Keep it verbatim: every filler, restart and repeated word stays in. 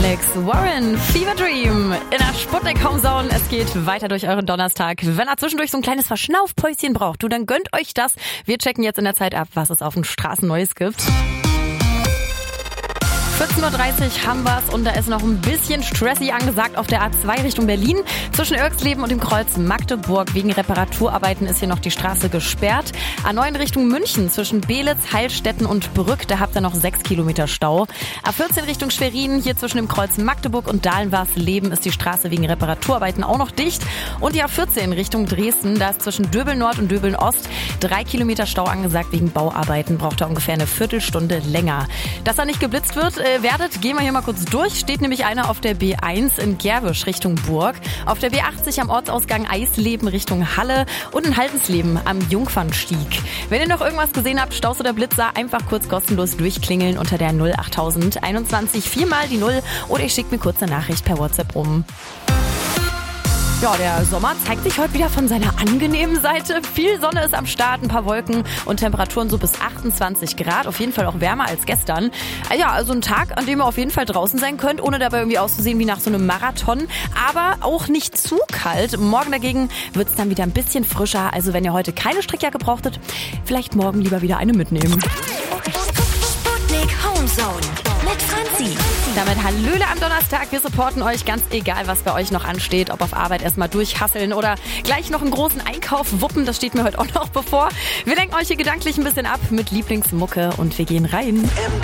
Alex Warren, Fever Dream in der Sputnik Homezone. Es geht weiter durch euren Donnerstag. Wenn ihr zwischendurch so ein kleines Verschnaufpäuschen braucht, du, dann gönnt euch das. Wir checken jetzt in der Zeit ab, was es auf den Straßen Neues gibt. vierzehn Uhr dreißig haben wir's und da ist noch ein bisschen stressy angesagt auf der A zwei Richtung Berlin. Zwischen Irxleben und dem Kreuz Magdeburg wegen Reparaturarbeiten ist hier noch die Straße gesperrt. A neun Richtung München zwischen Belitz, Heilstätten und Brück, da habt ihr noch sechs Kilometer Stau. A vierzehn Richtung Schwerin, hier zwischen dem Kreuz Magdeburg und Dahlenwarsleben ist die Straße wegen Reparaturarbeiten auch noch dicht. Und die A vierzehn Richtung Dresden, da ist zwischen Döbeln Nord und Döbeln Ost drei Kilometer Stau angesagt wegen Bauarbeiten. Braucht da ungefähr eine Viertelstunde länger. Dass da nicht geblitzt wird, äh, werdet, gehen wir hier mal kurz durch. Steht nämlich einer auf der B eins in Gerwisch Richtung Burg, auf der B achtzig am Ortsausgang Eisleben Richtung Halle und in Haldensleben am Jungfernstieg. Wenn ihr noch irgendwas gesehen habt, Staus oder Blitzer, einfach kurz kostenlos durchklingeln unter der null achttausend einundzwanzig viermal die Null oder ihr schickt mir kurz eine Nachricht per WhatsApp um. Ja, der Sommer zeigt sich heute wieder von seiner angenehmen Seite. Viel Sonne ist am Start, ein paar Wolken und Temperaturen so bis achtundzwanzig Grad. Auf jeden Fall auch wärmer als gestern. Ja, also ein Tag, an dem ihr auf jeden Fall draußen sein könnt, ohne dabei irgendwie auszusehen wie nach so einem Marathon. Aber auch nicht zu kalt. Morgen dagegen wird es dann wieder ein bisschen frischer. Also wenn ihr heute keine Strickjacke brauchtet, vielleicht morgen lieber wieder eine mitnehmen. Sputnik Homezone mit Franzi. Damit Hallöle am Donnerstag. Wir supporten euch, ganz egal, was bei euch noch ansteht. Ob auf Arbeit erstmal durchhasseln oder gleich noch einen großen Einkauf wuppen. Das steht mir heute auch noch bevor. Wir lenken euch hier gedanklich ein bisschen ab mit Lieblingsmucke und wir gehen rein.